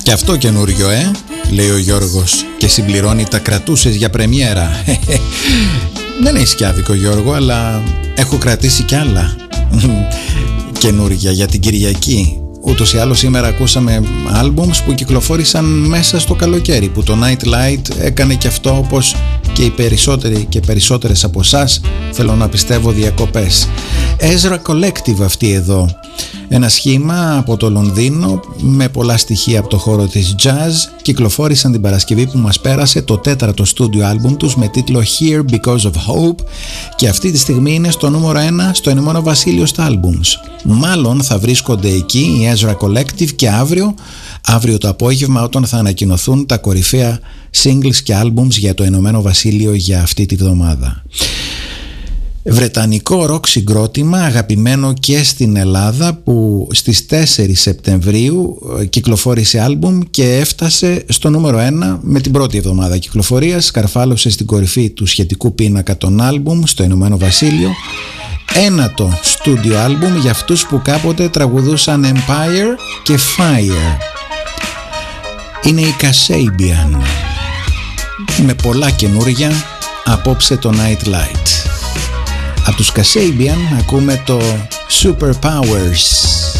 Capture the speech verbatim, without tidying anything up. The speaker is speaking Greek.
Και αυτό καινούριο, ε, λέει ο Γιώργος και συμπληρώνει, τα κρατούσες για πρεμιέρα. Δεν είναι σκιάδικο, Γιώργο, αλλά έχω κρατήσει κι άλλα καινούρια για την Κυριακή. Ούτως ή άλλως σήμερα ακούσαμε άλμπουμς που κυκλοφόρησαν μέσα στο καλοκαίρι, που το Nightlight έκανε και αυτό, όπως και οι περισσότεροι και περισσότερες από εσάς, θέλω να πιστεύω, διακοπές. Ezra Collective αυτή εδώ, ένα σχήμα από το Λονδίνο με πολλά στοιχεία από το χώρο της jazz, κυκλοφόρησαν την Παρασκευή που μας πέρασε το τέταρτο στούντιο άλμπουμ τους με τίτλο Here Because of Hope, και αυτή τη στιγμή είναι στο νούμερο ένα στο Ηνωμένο Βασίλειο στα άλμπουμς. Μάλλον θα βρίσκονται εκεί η Ezra Collective και αύριο, αύριο το απόγευμα, όταν θα ανακοινωθούν τα κορυφαία singles και albums για το Ηνωμένο Βασίλειο για αυτή τη βδομάδα. Βρετανικό ροκ συγκρότημα, αγαπημένο και στην Ελλάδα, που στις τέσσερις Σεπτεμβρίου κυκλοφόρησε άλμπουμ και έφτασε στο νούμερο ένα με την πρώτη εβδομάδα κυκλοφορίας. Σκαρφάλωσε στην κορυφή του σχετικού πίνακα των άλμπουμ στο Ηνωμένο Βασίλειο. Ένατο στούντιο άλμπουμ για αυτούς που κάποτε τραγουδούσαν Empire και Fire. Είναι η Kasabian, με πολλά καινούρια απόψε το Nightlight. Από τους Kasabian ακούμε το Superpowers.